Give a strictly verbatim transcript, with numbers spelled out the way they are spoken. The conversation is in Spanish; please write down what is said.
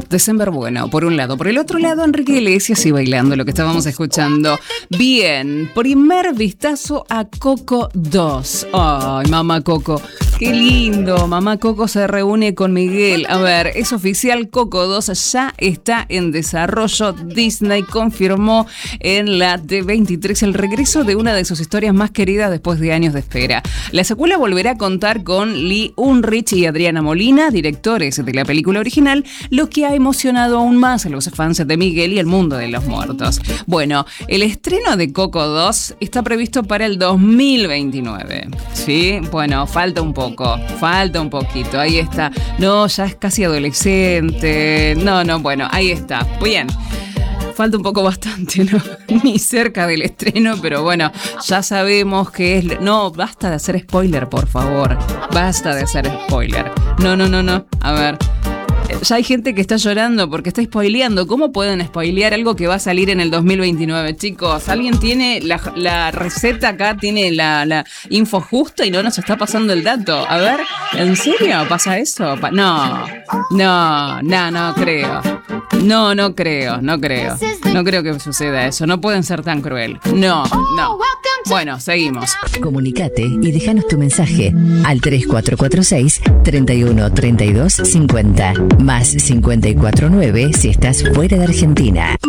December bueno, por un lado. Por el otro lado, Enrique Iglesias y Bailando, lo que estábamos escuchando. Bien, primer vistazo a Coco dos. Ay, mamá Coco. Qué lindo, mamá Coco se reúne con Miguel. A ver, es oficial, Coco dos ya está en desarrollo. Disney confirmó en la D veintitrés el regreso de una de sus historias más queridas después de años de espera. La secuela volverá a contar con Lee Unrich y Adriana Molina, directores de la película original, lo que ha emocionado aún más a los fans de Miguel y el mundo de los muertos. Bueno, el estreno de Coco dos está previsto para el dos mil veintinueve. Sí, bueno, falta un poco. Falta un poquito, ahí está. No, ya es casi adolescente. No, no, bueno, ahí está. Bien. Falta un poco bastante, ¿no? Ni cerca del estreno, pero bueno, ya sabemos que es... No, basta de hacer spoiler, por favor. Basta de hacer spoiler. No, no, no, no. A ver... Ya hay gente que está llorando porque está spoileando. ¿Cómo pueden spoilear algo que va a salir en el dos mil veintinueve, chicos? ¿Alguien tiene la, la receta acá? ¿Tiene la, la info justa y no nos está pasando el dato? A ver, ¿en serio pasa eso? Pa- no, no, no, no creo. No, no creo, no creo. No creo que suceda eso. No pueden ser tan cruel. No, no. Bueno, seguimos. Comunicate y déjanos tu mensaje al tres cuatro cuatro seis, tres uno tres dos cinco cero más cinco cuatro nueve si estás fuera de Argentina.